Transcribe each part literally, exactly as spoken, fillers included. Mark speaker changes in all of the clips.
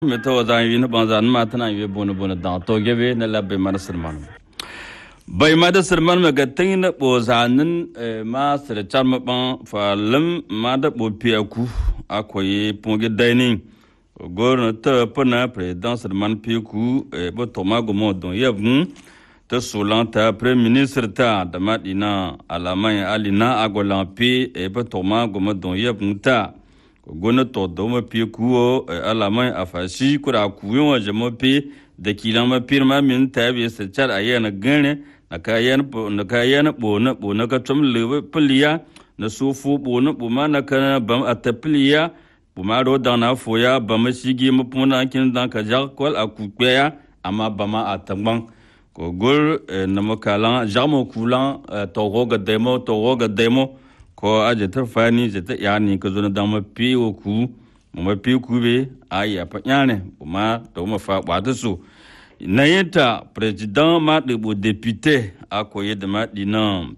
Speaker 1: Meta zan yi ban zan ma tana yi bona bona da to gebe na labbe mar sirman bai ma da sirman ma ga tin na bo zanin ma sir charma ban falim ma da bo piaku akoyi ponge dining gorno ta pana president sirman piku bo toma go mo don yebun ta solanta premier ministre ta da madina alamai alina agolan pi e bo toma go mo don yebun ta gona to do ma pi kuo alamai afashi kura kuyo wa jama pi da kilan ma pirma min ta bi se char ayana gane na kayan na kayan bona bona ka tum lewe pliya na sufu bona buma na kana bam atapliya buma ro da na foya bam shigi mu puna kin dan ka ja kol akukweya amma bama atangban ko gol na makala jamo kulan to roga demo to roga demo ko aje ta fani je ta yani ka zo na dan mafi ku mu mafi ku be aya fa nyane kuma to ma fa ba da su na yenta president ma de bo député akoye de ma dinan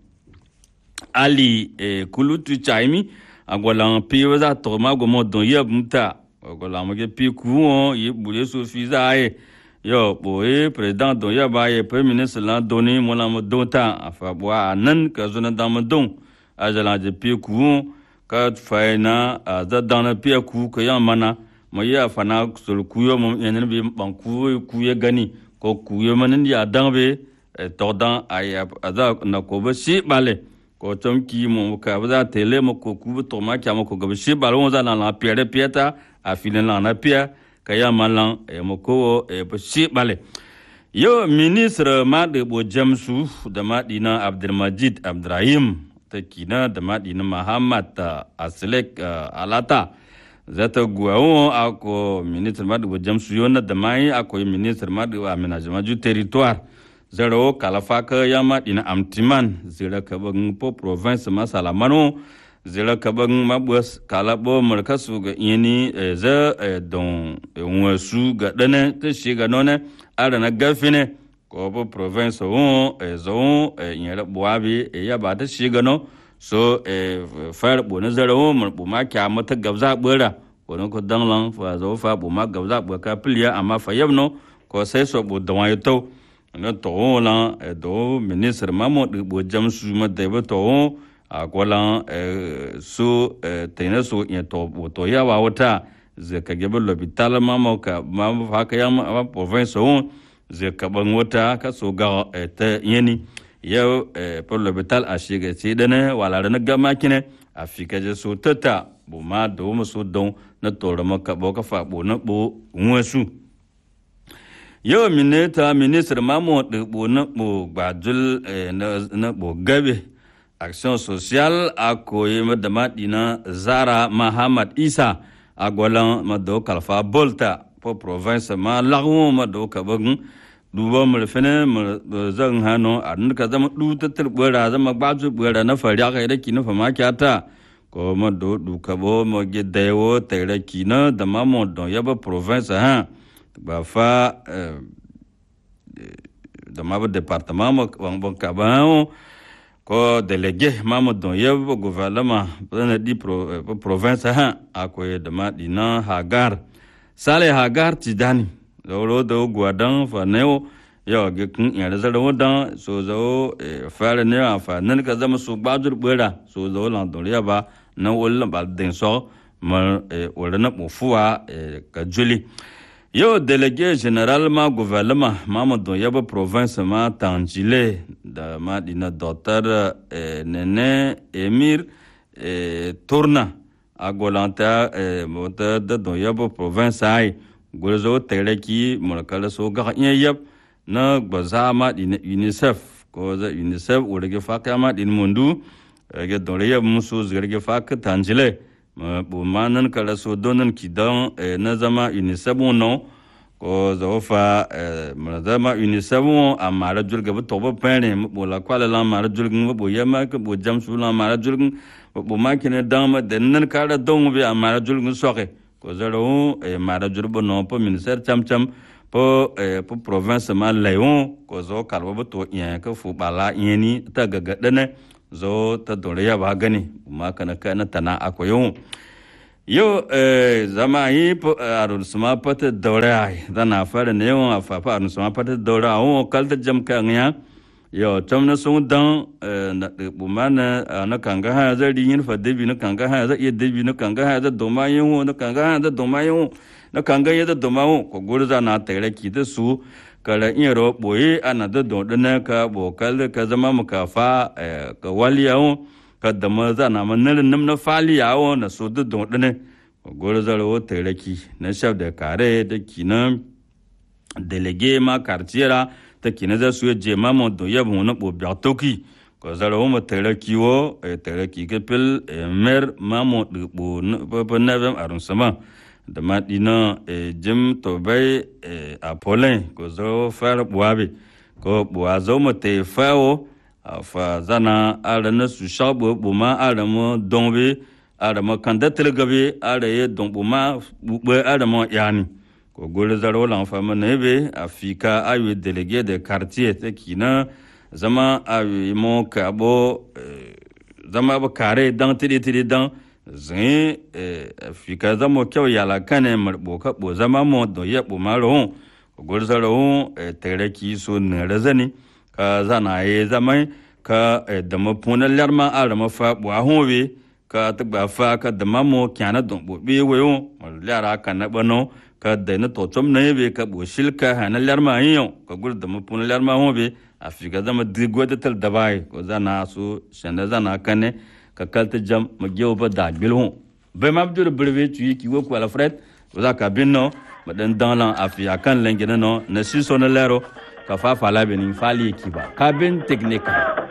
Speaker 1: ali e kulutu chaimi agolan pi wa to ma go mo don yabunta agolan ma ge pi ku on ye bule so fiza ai yo boy president don yaba ye premier ministre la doni mo la mo donta afa bwa nan ka zo na dan mo don ajala je pi ku ka faina za dana pi ku ko yamana mo ya fana sul ku yo mo enen bi ban ku ku ye gani ko ku yo manin ya danbe to dan aya aza na ko ba shi bale ko tom ki mo ka ba tele mo ko ku to ma kya mo ko ga shi bale mo za na la piere pieta a filen la na pia ka yamala e mo ko e ba shi bale yo ministre ma de bo jamsu da madina abdulmajid abdrahim kina da madina Muhammad Aslek Alata zata guawo ako ministre madu jamsu yona da mai ako ministre madu aménagement du territoire zero kalafa ka ya madina amtiman zira ka ban po province masala mano zira ka ban mabus kala bo markasu ga yini za don wasu ga dane ta shiga none ara na gafine ko bo province on zo yera buabi ya ba ta shiga no so far bo na zara o mun bu ma kya mata gabza bura ko ko danlan fa zo fa bu ma gabza bu ka pliya amma fa yabno ko sai so bu da wayo to na to la do ministre mamo de bo jamsu ma de bo to a ko la so tena so ya to bo to ya wa wata ze ka gebe l'hôpital mamo ka ma fa ka ya ma province on ze kaban wata ka so ga ta yeni yau pour l'hôpital a shiga ci dane wala na gama kine afika je so tata bu ma do mu so don na toro maka bo ka fa bo na bo nwasu yau mineta ministre mamo de bo na bo gbadul na bo gabe action sociale a koyi madama dina Zara Muhammad Isa agolan mado kalfa bolta pour province ma lawo mado kaban duba mu fene mu zan hano an ka zama du ta turbura zama bazu bura na fariya kai da kina fa ma kyata ko ma do du ka bo mo ge dewo tere kina da ma mo don ya ba province ha ba fa da ma ba département mo bon ka ba ko délégué ma mo don ya ba gouvernement na di province ha akoye da ma dina Hagar Sale Hagar Tidani loro do guadan fa neo yo ge kun ya da zaro dan so zo fara ne fa nan ka zama su bajur bura so zo lan do ya ba na wallan ba den so ma wala na bufuwa ka juli yo délégué général ma gouvernement Mamadou Yaba province ma Tangile da ma dina docteur Nene Emir Tourna agolanta mota da do Yaba province ai gurzo tereki mulkala so ga yeb na gbazama din UNICEF ko za UNICEF urege fakama din mundu ge dole yeb musu zgerge fak Tangile bu manan kala so donan kidan na zama UNICEF no ko zo fa zama UNICEF amara julga bu tobo pene bu la kwala la mara julga bu yema ko bu jamsu la mara julga bu makine dama den kala dong bi amara julga soke ko zaro e mara jurbo no po ministère cham cham po e po province ma Leon ko zo kalbo bo to yen ko fu bala yeni ta gaga dane zo ta dole ya ba gani ma kana kana tana akoyo yo eh zama yi arun suma pata dora dana fara ne won afa fa arun suma pata dora on kalta jam kan ya yo tamna sun dan na bumana na kanga ha za rin fa debi na kanga ha za iya debi na kanga ha za doma yin won na kanga ha za doma yin na kanga ya da doma won ko gurza na tare ki da su kala in ro boye ana da don dana ka bokal ka zama mukafa ka waliya won ka da maza na manan nam na faliya won na so da don dana ko gurza ro tare ki na shaf da kare da kinan delege ma kartiera ta kina za su je mamo do yabu na bo biatoki ko zara wo tare kiwo tare ki kepel mer mamo de bo bo na bam arun sama da madina jim to bai apolin ko zo far buabe ko buazo mo te fawo fa zana ala na su shabo bo ma ala mo donbe ala mo kandatel gabe ala ye don bo ma bu ala mo yani ko gole zaro lan fama nebe afika ayu délégué de quartier te kina zama ayu mo kabo zama ba kare dan tiri tiri dan zin afika zamo kyo yala kane marbo ka bo zama mo do yebo maro ko gole zaro tere ki so ne razani ka zana ye zama ka da mapuna larma ala mafa bo ahonwe ka tagba fa ka da mamo kyana don bo be weyo lara kana bano ka da na to chom ne be ka bo shilka hana larma yin ka gur da mapun larma ho be afika zama digo da tal dabai ko zana su shanda zana kane ka kalta jam ma gew ba da bil ho be mabdur breve tu ki wo ko ala fred za ka binno madan dan lan afia kan lengena no na si so na lero ka fa fa la be ni fali ki ba ka bin technique